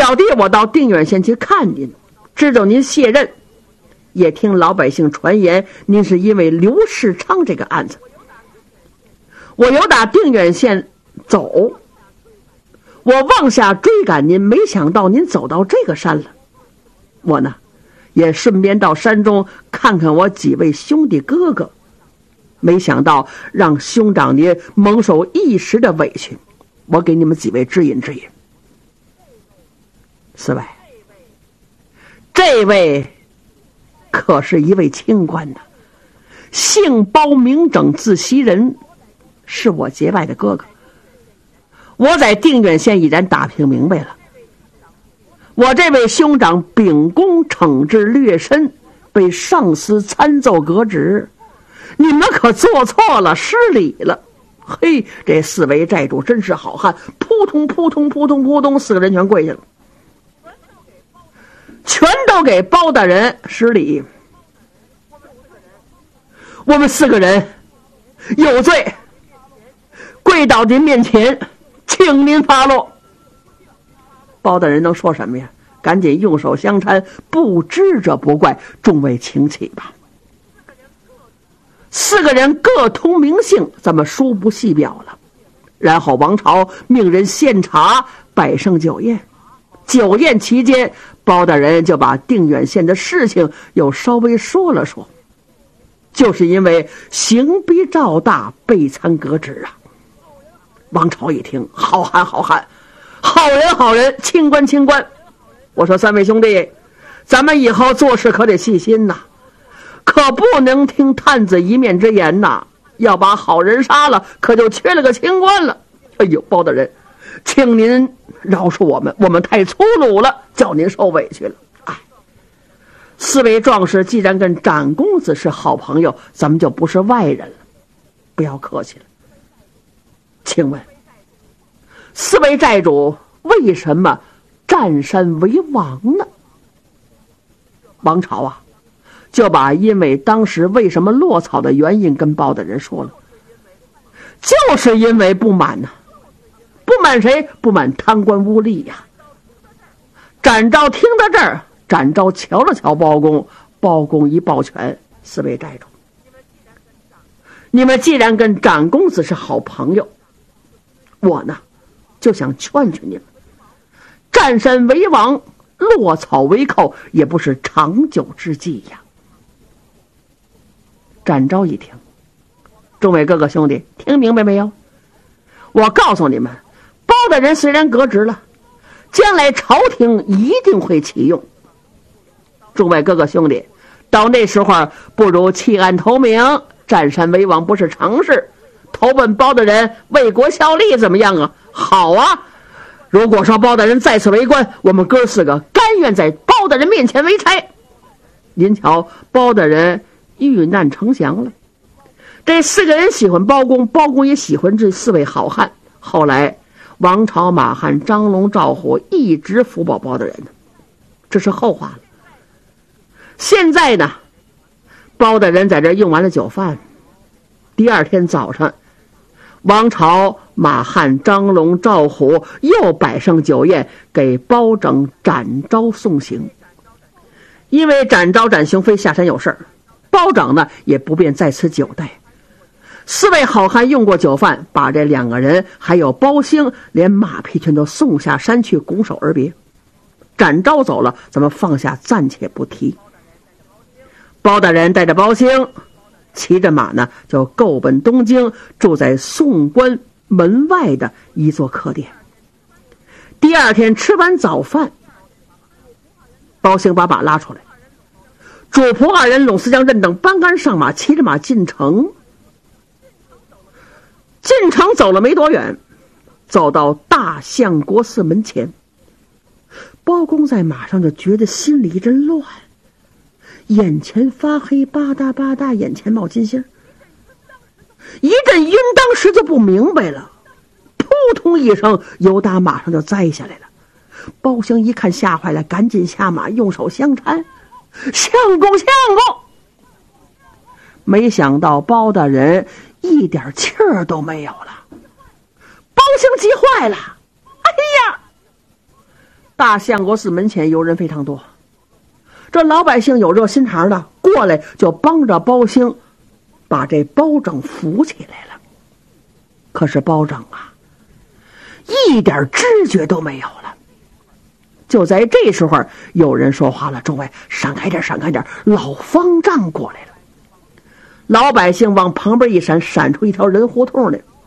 小弟我到定远县去看您，知道您卸任，也听老百姓传言您是因为刘世昌这个案子。我由打定远县走，我往下追赶您，没想到您走到这个山了。我呢也顺便到山中看看我几位兄弟哥哥，没想到让兄长您蒙受一时的委屈，我给你们几位指引指引。四位，这位可是一位清官呐，姓包名整字袭人，是我结拜的哥哥。我在定远县已然打听明白了，我这位兄长秉公惩治略深，被上司参奏革职，你们可做错了，失礼了。嘿，这四位寨主真是好汉，扑通扑通扑通扑通，四个人全跪下了，全都给包大人施礼。我们四个人有罪，跪到您面前，请您发落。包大人能说什么呀？赶紧用手相搀，不知者不怪，众位请起吧。四个人各通名姓，咱们书不细表了。然后王朝命人献茶，摆上酒宴。酒宴期间，包大人就把定远县的事情又稍微说了说，就是因为刑逼赵大，被参革职啊。王朝一听，好汉好汉，好人好人，清官清官。我说三位兄弟，咱们以后做事可得细心呐，可不能听探子一面之言呐，要把好人杀了，可就缺了个清官了。哎呦，包大人，请您饶恕我们，我们太粗鲁了，叫您受委屈了。哎，四位壮士既然跟展公子是好朋友，咱们就不是外人了，不要客气了。请问四位寨主为什么占山为王呢？王朝啊就把因为当时为什么落草的原因跟包大人说了，就是因为不满呐。不满谁？不满贪官污吏呀。展昭听到这儿，展昭瞧了瞧包公，包公一抱拳，四位寨主，你们既然跟展公子是好朋友，我呢就想劝劝你们，占山为王，落草为寇，也不是长久之计呀。展昭一听，众位哥哥兄弟，听明白没有？我告诉你们，包大人虽然革职了，将来朝廷一定会启用。众位哥哥兄弟，到那时候不如弃暗投明，占山为王不是常事，投奔包大人，为国效力，怎么样啊？好啊！如果说包大人再次为官，我们哥四个甘愿在包大人面前为差。您瞧，包大人遇难成祥了。这四个人喜欢包公，包公也喜欢这四位好汉。后来王朝、马汉、张龙、赵虎一直辅保包大人呢，这是后话了。现在呢，包大人在这用完了酒饭，第二天早上，王朝、马汉、张龙、赵虎又摆上酒宴，给包拯、展昭送行。因为展昭、展雄飞下山有事儿，包拯呢也不便在此久待。四位好汉用过酒饭，把这两个人还有包兴连马匹全都送下山去，拱手而别。展昭走了，咱们放下暂且不提。包大人带着包兴骑着马呢，就够奔东京，住在宋关门外的一座客店。第二天吃完早饭，包兴把马拉出来，主仆二人拢四将认等搬杆上马，骑着马进城。进城走了没多远，走到大相国寺门前，包公在马上就觉得心里一阵乱，眼前发黑，吧嗒吧嗒，眼前冒金星，一阵晕，当时就不明白了，扑通一声由打马上就栽下来了。包兴一看吓坏了，赶紧下马，用手相搀，相公相公。没想到包大人一点气儿都没有了，包兴急坏了，哎呀！ 大相国寺门前游人非常多，这老百姓有热心肠的过来就帮着包兴把这包拯扶起来了。可是包拯啊，一点知觉都没有了。就在这时候，有人说话了：“众位，闪开点，闪开点，老方丈过来了。”老百姓往旁边一闪，闪出一条人胡同来。